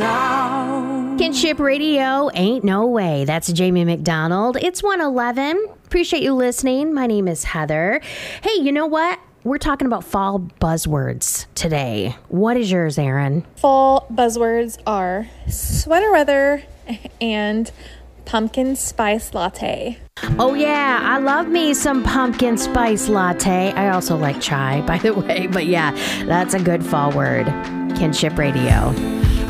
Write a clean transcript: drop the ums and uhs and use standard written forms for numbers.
now. Kinship Radio, ain't no way. That's Jamie McDonald. It's 1:11. Appreciate you listening. My name is Heather. Hey, you know what? We're talking about fall buzzwords today. What is yours, Aaron? Fall buzzwords are sweater weather and pumpkin spice latte. Oh, yeah. I love me some pumpkin spice latte. I also like chai, by the way. But yeah, that's a good fall word. Kinship Radio.